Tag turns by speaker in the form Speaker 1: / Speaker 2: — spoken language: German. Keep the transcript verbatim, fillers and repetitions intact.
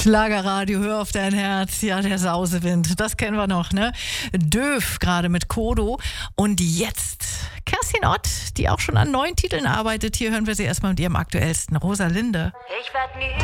Speaker 1: Schlagerradio, hör auf dein Herz. Ja, der Sausewind, das kennen wir noch, ne? Döf gerade mit Kodo. Und jetzt Kerstin Ott, die auch schon an neuen Titeln arbeitet. Hier hören wir sie erstmal mit ihrem aktuellsten, Rosalinde.
Speaker 2: Ich werd nie